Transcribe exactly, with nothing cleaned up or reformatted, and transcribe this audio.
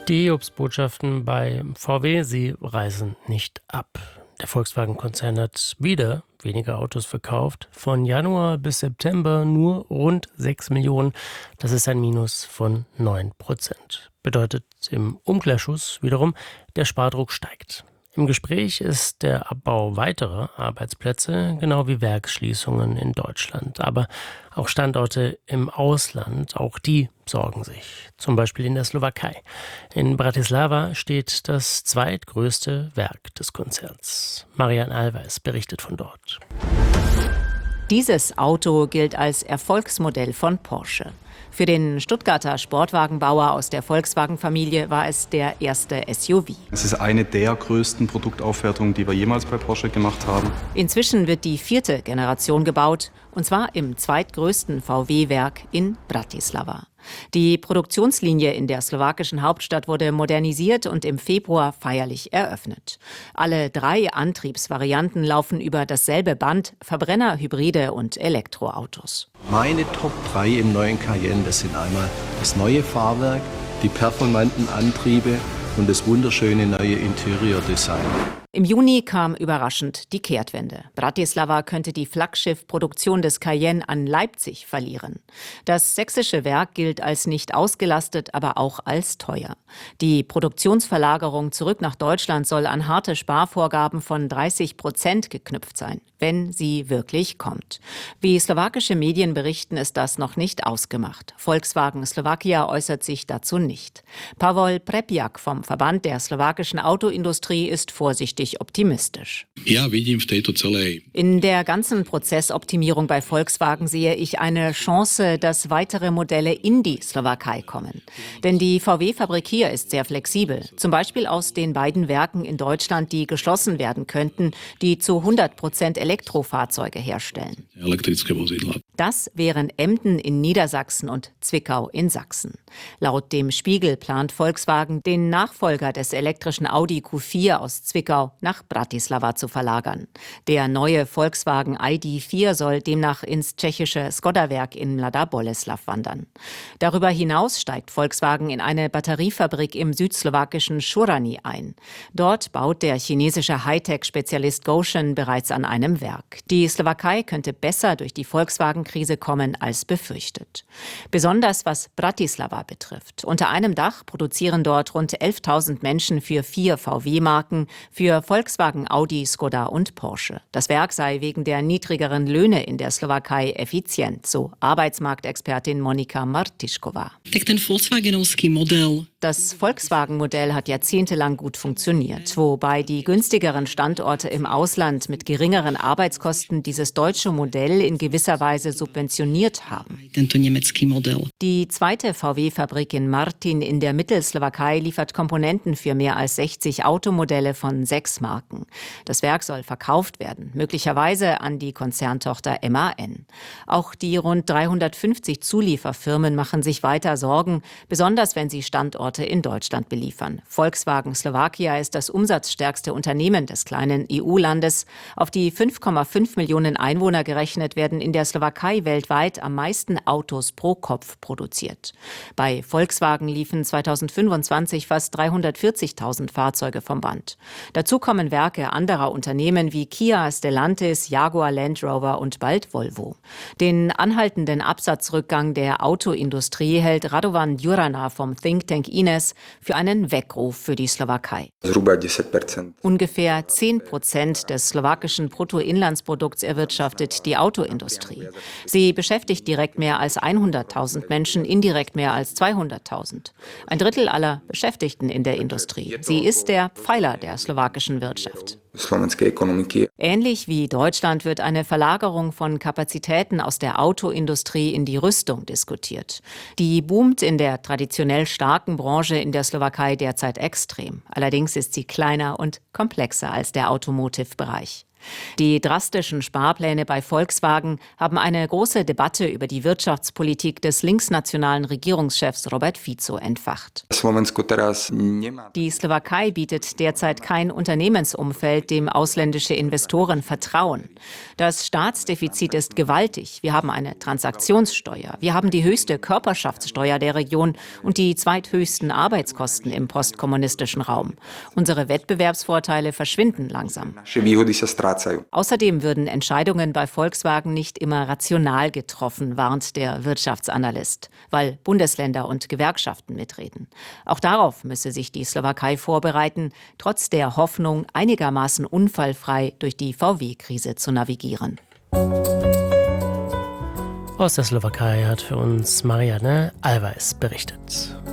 Die Hiobsbotschaften bei V W, sie reißen nicht ab. Der Volkswagen-Konzern hat wieder weniger Autos verkauft. Von Januar bis September nur rund sechs Millionen. Das ist ein Minus von neun Prozent. Bedeutet im Umkehrschluss wiederum, der Spardruck steigt. Im Gespräch ist der Abbau weiterer Arbeitsplätze, genau wie Werksschließungen in Deutschland. Aber auch Standorte im Ausland, auch die sorgen sich. Zum Beispiel in der Slowakei. In Bratislava steht das zweitgrößte Werk des Konzerns. Marian Alweis berichtet von dort. Dieses Auto gilt als Erfolgsmodell von Porsche. Für den Stuttgarter Sportwagenbauer aus der Volkswagen-Familie war es der erste S U V. Es ist eine der größten Produktaufwertungen, die wir jemals bei Porsche gemacht haben. Inzwischen wird die vierte Generation gebaut, und zwar im zweitgrößten V W-Werk in Bratislava. Die Produktionslinie in der slowakischen Hauptstadt wurde modernisiert und im Februar feierlich eröffnet. Alle drei Antriebsvarianten laufen über dasselbe Band: Verbrenner, Hybride und Elektroautos. Meine Top drei im neuen Cayenne, das sind einmal das neue Fahrwerk, die performanten Antriebe und das wunderschöne neue Interior-Design. Im Juni kam überraschend die Kehrtwende. Bratislava könnte die Flaggschiff-Produktion des Cayenne an Leipzig verlieren. Das sächsische Werk gilt als nicht ausgelastet, aber auch als teuer. Die Produktionsverlagerung zurück nach Deutschland soll an harte Sparvorgaben von dreißig Prozent geknüpft sein, wenn sie wirklich kommt. Wie slowakische Medien berichten, ist das noch nicht ausgemacht. Volkswagen Slowakia äußert sich dazu nicht. Pavol Prepjak vom Verband der slowakischen Autoindustrie ist vorsichtig optimistisch. In der ganzen Prozessoptimierung bei Volkswagen sehe ich eine Chance, dass weitere Modelle in die Slowakei kommen. Denn die V W-Fabrik hier ist sehr flexibel. Zum Beispiel aus den beiden Werken in Deutschland, die geschlossen werden könnten, die zu hundert Prozent Elektrofahrzeuge herstellen. Das wären Emden in Niedersachsen und Zwickau in Sachsen. Laut dem Spiegel plant Volkswagen, den Nachfolger des elektrischen Audi Q vier aus Zwickau nach Bratislava zu verlagern. Der neue Volkswagen I D vier soll demnach ins tschechische Skoda-Werk in Mladá Boleslav wandern. Darüber hinaus steigt Volkswagen in eine Batteriefabrik im südslowakischen Šurany ein. Dort baut der chinesische Hightech-Spezialist Gotion bereits an einem Werk. Die Slowakei könnte besser durch die Volkswagen-Krise kommen als befürchtet. Besonders was Bratislava betrifft. Unter einem Dach produzieren dort rund elftausend Menschen für vier V W-Marken, für Volkswagen, Audi, Skoda und Porsche. Das Werk sei wegen der niedrigeren Löhne in der Slowakei effizient, so Arbeitsmarktexpertin Monika Martišková. Das Volkswagen-Modell hat jahrzehntelang gut funktioniert, wobei die günstigeren Standorte im Ausland mit geringeren Arbeitskosten dieses deutsche Modell in gewisser Weise subventioniert haben. Die zweite V W-Fabrik in Martin in der Mittelslowakei liefert Komponenten für mehr als sechzig Automodelle von sechs Marken. Das Werk soll verkauft werden, möglicherweise an die Konzerntochter M A N. Auch die rund dreihundertfünfzig Zulieferfirmen machen sich weiter Sorgen, besonders wenn sie Standorte in Deutschland beliefern. Volkswagen Slowakia ist das umsatzstärkste Unternehmen des kleinen E U-Landes. Auf die fünf Komma fünf Millionen Einwohner gerechnet werden in der Slowakei weltweit am meisten Autos pro Kopf produziert. Bei Volkswagen liefen zweitausendfünfundzwanzig fast dreihundertvierzigtausend Fahrzeuge vom Band. Dazu kommen Werke anderer Unternehmen wie Kia, Stellantis, Jaguar Land Rover und bald Volvo. Den anhaltenden Absatzrückgang der Autoindustrie hält Radovan Djurana vom Think Tank Ines für einen Weckruf für die Slowakei. Ungefähr zehn Prozent des slowakischen Bruttoinlandsprodukts erwirtschaftet die Autoindustrie. Sie beschäftigt direkt mehr als hunderttausend Menschen, indirekt mehr als zweihunderttausend. Ein Drittel aller Beschäftigten in der Industrie. Sie ist der Pfeiler der slowakischen Wirtschaft. Ähnlich wie Deutschland wird eine Verlagerung von Kapazitäten aus der Autoindustrie in die Rüstung diskutiert. Die boomt in der traditionell starken Branche in der Slowakei derzeit extrem. Allerdings ist sie kleiner und komplexer als der Automotive-Bereich. Die drastischen Sparpläne bei Volkswagen haben eine große Debatte über die Wirtschaftspolitik des linksnationalen Regierungschefs Robert Fico entfacht. Die Slowakei bietet derzeit kein Unternehmensumfeld, dem ausländische Investoren vertrauen. Das Staatsdefizit ist gewaltig. Wir haben eine Transaktionssteuer. Wir haben die höchste Körperschaftssteuer der Region und die zweithöchsten Arbeitskosten im postkommunistischen Raum. Unsere Wettbewerbsvorteile verschwinden langsam. Außerdem würden Entscheidungen bei Volkswagen nicht immer rational getroffen, warnt der Wirtschaftsanalyst, weil Bundesländer und Gewerkschaften mitreden. Auch darauf müsse sich die Slowakei vorbereiten, trotz der Hoffnung, einigermaßen unfallfrei durch die V W-Krise zu navigieren. Aus der Slowakei hat für uns Marianne Allweis berichtet.